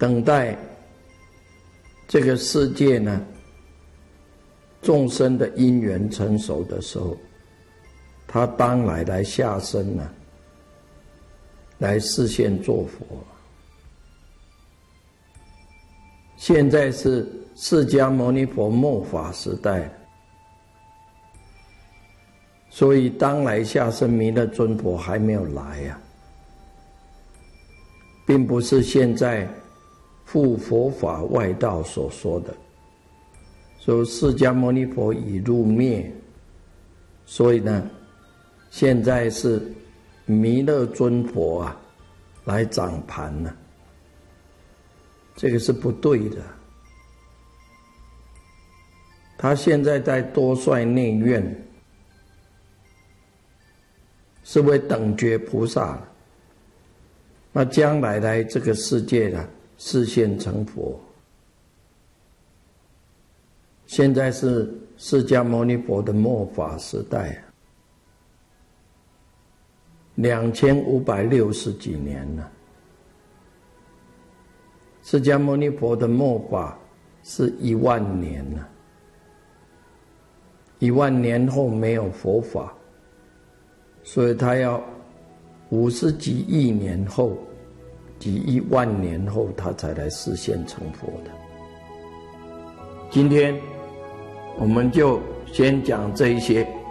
等待这个世界呢，众生的因缘成熟的时候，他当来下生呢，来示现作佛。现在是释迦牟尼佛末法时代，所以当来下生弥勒尊佛还没有来呀，并不是现在复佛法外道所说的，说释迦牟尼佛已入灭，所以呢，现在是弥勒尊佛啊来掌盘了，这个是不对的。他现在在多帅内院，是为等觉菩萨，那将来这个世界呢，示现成佛。现在是释迦牟尼佛的末法时代，2560几年了。释迦牟尼佛的末法是10000年了，10000年后没有佛法，所以他要50几亿年后，几10000年后，他才来示现成佛的。今天我们就先讲这一些。